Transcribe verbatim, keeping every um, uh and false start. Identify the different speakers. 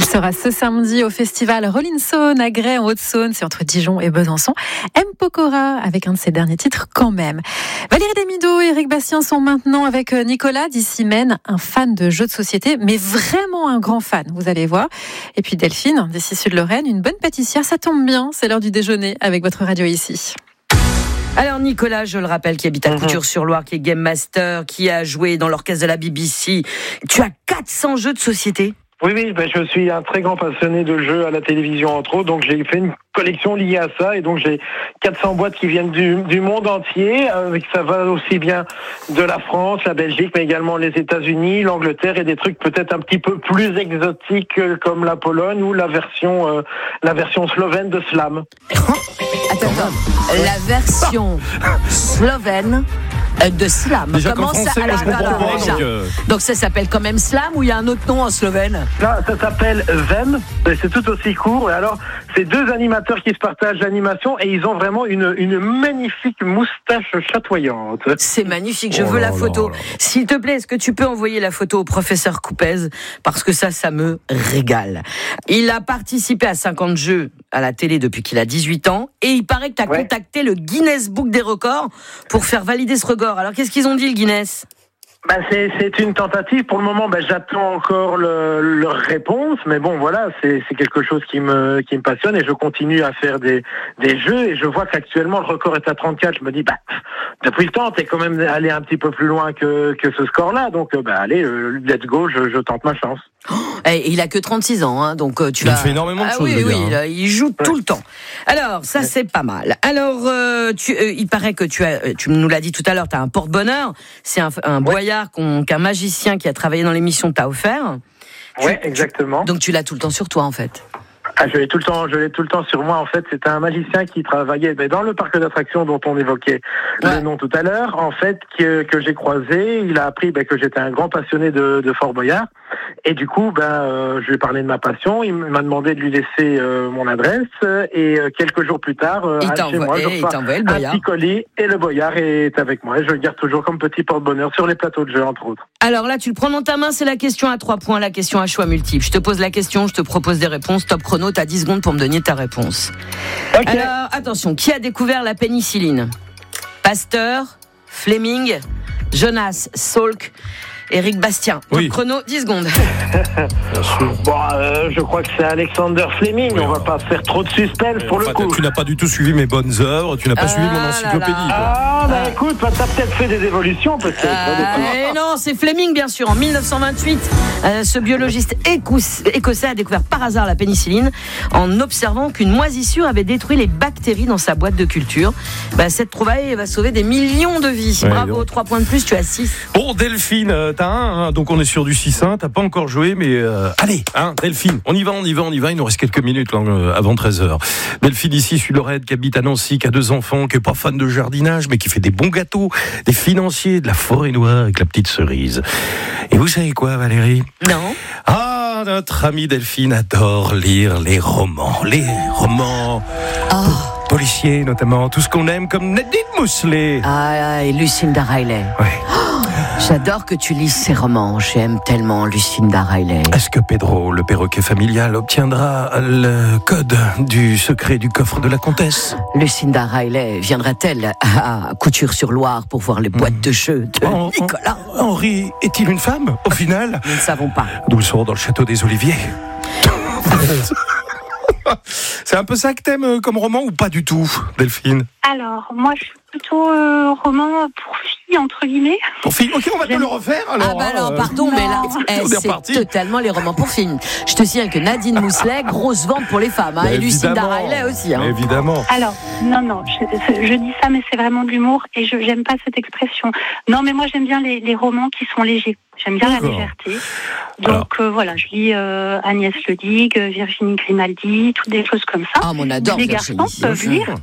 Speaker 1: sera ce samedi au festival Rolling Stone à Grès en Haute-Saône, c'est entre Dijon et Besançon. M. Pokora avec un de ses derniers titres quand même. Valérie Damido et Eric Bastien sont maintenant avec Nicolas d'ici Maine, un fan de jeux de société, mais vraiment un grand fan, vous allez voir. Et puis Delphine, d'ici Sud-Lorraine, une bonne pâtissière, ça tombe bien, c'est l'heure du déjeuner avec votre radio ici.
Speaker 2: Alors Nicolas, je le rappelle, qui habite à Couture-sur-Loire, qui est Game Master, qui a joué dans l'orchestre de la B B C. Tu as quatre cents jeux de société ?
Speaker 3: Oui, oui, ben je suis un très grand passionné de jeux à la télévision, entre autres, donc j'ai fait une collection liée à ça, et donc j'ai quatre cents boîtes qui viennent du, du monde entier, euh, ça va aussi bien de la France, la Belgique, mais également les États-Unis, l'Angleterre, et des trucs peut-être un petit peu plus exotiques euh, comme la Pologne ou la version euh, la version slovène de Slam.
Speaker 2: Attends, attends, la version slovène de Slam.
Speaker 4: Déjà,
Speaker 2: Comment
Speaker 4: comme
Speaker 2: ça
Speaker 4: français, moi, je comprends pas,
Speaker 2: déjà.
Speaker 4: donc, euh...
Speaker 2: donc ça s'appelle quand même Slam ou il y a un autre nom en slovène ?
Speaker 3: Là, ça s'appelle Vem, c'est tout aussi court. Et alors, c'est deux animateurs qui se partagent l'animation et ils ont vraiment une, une magnifique moustache chatoyante.
Speaker 2: C'est magnifique, je
Speaker 4: Oh
Speaker 2: veux
Speaker 4: là
Speaker 2: la photo.
Speaker 4: là là.
Speaker 2: S'il te plaît, est-ce que tu peux envoyer la photo au professeur Coupez ? Parce que ça, ça me régale. Il a participé à cinquante jeux à la télé depuis qu'il a dix-huit ans et il paraît que tu as
Speaker 3: Ouais.
Speaker 2: contacté le Guinness Book des records pour faire valider ce record. Alors, qu'est-ce qu'ils ont dit, le Guinness ?
Speaker 3: Bah c'est, c'est une tentative. Pour le moment, bah, j'attends encore le, leur réponse. Mais bon, voilà, c'est, c'est quelque chose qui me, qui me passionne et je continue à faire des, des jeux. Et je vois qu'actuellement, le record est à trente-quatre. Je me dis, bah, depuis le temps, t'es quand même allé un petit peu plus loin que, que ce score-là. Donc, bah, allez, euh, let's go, je, je tente ma chance.
Speaker 2: Et il a que trente-six ans, hein, donc euh, tu
Speaker 4: Il
Speaker 2: vas...
Speaker 4: fait énormément de
Speaker 2: ah,
Speaker 4: choses,
Speaker 2: oui,
Speaker 4: le
Speaker 2: oui,
Speaker 4: gars,
Speaker 2: il,
Speaker 4: hein.
Speaker 2: il joue tout le temps. Alors, ça, c'est pas mal. Alors, euh, tu, euh, il paraît que tu as, tu nous l'as dit tout à l'heure, tu as un porte-bonheur. C'est un, un
Speaker 3: Ouais.
Speaker 2: boyard qu'on, qu'un magicien qui a travaillé dans l'émission t'a offert.
Speaker 3: Ouais, exactement.
Speaker 2: Donc, tu l'as tout le temps sur toi, en fait.
Speaker 3: Ah, je l'ai tout le temps, je l'ai tout le temps sur moi. En fait, c'était un magicien qui travaillait ben, dans le parc d'attractions dont on évoquait
Speaker 2: Ouais.
Speaker 3: le nom tout à l'heure. En fait, que, que j'ai croisé, il a appris ben, que j'étais un grand passionné de, de Fort Boyard. Et du coup, ben, euh, je lui ai parlé de ma passion. Il m'a demandé de lui laisser euh, mon adresse. Et euh, quelques jours plus tard, euh,
Speaker 2: Il
Speaker 3: à-
Speaker 2: t'a
Speaker 3: chez moi,
Speaker 2: envoyé-
Speaker 3: je
Speaker 2: il
Speaker 3: reçois
Speaker 2: t'a envoyé le
Speaker 3: un
Speaker 2: boyard.
Speaker 3: petit colis et le Boyard est avec moi. Et je le garde toujours comme petit porte-bonheur sur les plateaux de jeu, entre autres.
Speaker 2: Alors là, tu le prends dans ta main, c'est la question à trois points, la question à choix multiple. Je te pose la question, je te propose des réponses. Top chrono, t'as dix secondes pour me donner ta réponse.
Speaker 3: Ok.
Speaker 2: Alors, attention, qui a découvert la pénicilline ? Pasteur, Fleming, Jonas Salk, Eric Bastien. Top
Speaker 4: Oui.
Speaker 2: chrono, dix secondes.
Speaker 4: Bien sûr.
Speaker 3: Bon, euh, je crois que c'est Alexander Fleming.
Speaker 4: Oui,
Speaker 3: on va
Speaker 4: alors.
Speaker 3: pas faire trop de suspense pour
Speaker 4: Enfin,
Speaker 3: le coup.
Speaker 4: tu n'as pas du tout suivi mes bonnes œuvres, tu n'as pas
Speaker 2: Ah
Speaker 4: suivi mon
Speaker 2: là
Speaker 4: encyclopédie.
Speaker 2: là.
Speaker 4: quoi.
Speaker 3: Ah, bah écoute, bah, t'as peut-être fait des évolutions, peut-être.
Speaker 2: Euh, et non, c'est Fleming, bien sûr. En mille neuf cent vingt-huit, euh, ce biologiste écous- écossais a découvert par hasard la pénicilline en observant qu'une moisissure avait détruit les bactéries dans sa boîte de culture. Bah, cette trouvaille va sauver des millions de vies.
Speaker 4: Ouais,
Speaker 2: Bravo,
Speaker 4: donc.
Speaker 2: trois points de plus, tu as six.
Speaker 4: Bon, Delphine, euh, t'as un, hein, donc on est sur du six un, t'as pas encore joué, mais euh, allez, hein, Delphine, on y va, on y va, on y va, il nous reste quelques minutes là, euh, avant treize heures. Delphine ici, Sud-Lorraine, qui habite à Nancy, qui a deux enfants, qui est pas fan de jardinage, mais qui fait des bons gâteaux, des financiers, de la forêt noire avec la petite cerise. Et vous savez quoi, Valérie ?
Speaker 2: Non.
Speaker 4: Ah, notre amie Delphine adore lire les romans, les romans policiers notamment, tout ce qu'on aime comme Nadine Mousselet.
Speaker 2: Ah, et Lucinda Riley.
Speaker 4: Ouais.
Speaker 2: J'adore que tu lises ces romans. J'aime tellement Lucinda Riley.
Speaker 4: Est-ce que Pedro, le perroquet familial, obtiendra le code du secret du coffre de la comtesse ?
Speaker 2: Lucinda Riley viendra-t-elle à Couture-sur-Loire pour voir les boîtes de jeux de
Speaker 4: Oh,
Speaker 2: Nicolas ?
Speaker 4: Henri est-il une femme, au final ?
Speaker 2: Nous ne savons pas.
Speaker 4: Nous le serons dans le château des Oliviers. C'est un peu ça que t'aimes euh, comme roman ou pas du tout, Delphine ?
Speaker 5: Alors, moi, je suis plutôt euh, roman pour filles, entre guillemets.
Speaker 4: Pour fille, ok, on va te le refaire alors.
Speaker 2: Ah bah
Speaker 4: hein,
Speaker 2: non,
Speaker 4: euh,
Speaker 2: pardon, mais là,
Speaker 5: Non.
Speaker 2: eh,
Speaker 4: On est
Speaker 2: c'est
Speaker 4: reparti.
Speaker 2: totalement les romans pour films. Je te signale que Nadine Mousselet, grosse vente pour les femmes, hein,
Speaker 4: mais
Speaker 2: et Lucinda
Speaker 4: évidemment,
Speaker 2: Riley aussi. Hein.
Speaker 4: mais Évidemment.
Speaker 5: Alors, non, non, je, je dis ça, mais c'est vraiment de l'humour et je j'aime pas cette expression. Non, mais moi, j'aime bien les, les romans qui sont légers. J'aime bien la
Speaker 4: D'accord.
Speaker 5: légèreté. Donc,
Speaker 4: Alors.
Speaker 5: euh, voilà, je lis euh, Agnès Le Digue, Virginie Grimaldi, toutes des choses comme ça.
Speaker 2: Ah, mais on adore
Speaker 5: les
Speaker 2: Virginie.
Speaker 5: garçons peuvent lire.